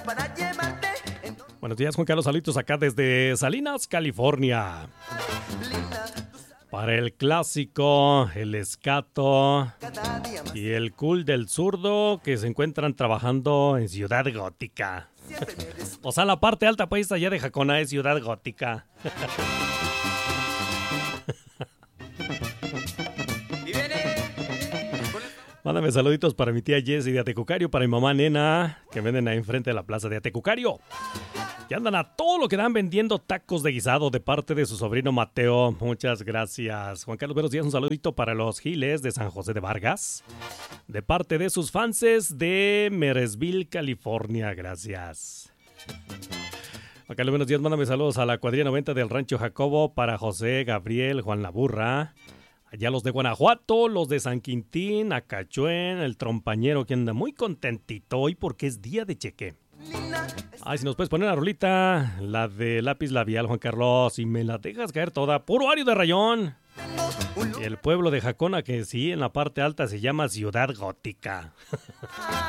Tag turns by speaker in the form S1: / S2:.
S1: Buenos días, Juan Carlos, saludos acá desde Salinas, California. Para el clásico, el escato y el cool del zurdo que se encuentran trabajando en Ciudad Gótica. O sea, la parte alta pues allá de Jacona es Ciudad Gótica. Mándame saluditos para mi tía Jessie de Atecucario, para mi mamá Nena, que venden ahí enfrente de la plaza de Atecucario. Que andan a todo lo que dan vendiendo tacos de guisado de parte de su sobrino Mateo. Muchas gracias. Juan Carlos, buenos días. Un saludito para los Giles de San José de Vargas. De parte de sus fanses de Meresville, California. Gracias. Juan Carlos, buenos días. Mándame saludos a la cuadrilla 90 del Rancho Jacobo para José, Gabriel, Juan Laburra. Allá los de Guanajuato, los de San Quintín, Acachuen, el trompañero que anda muy contentito hoy porque es día de cheque. Ay, si nos puedes poner la rolita, la de lápiz labial, Juan Carlos, y me la dejas caer toda. Puro Ario de Rayón. Y el pueblo de Jacona, que sí, en la parte alta se llama Ciudad Gótica.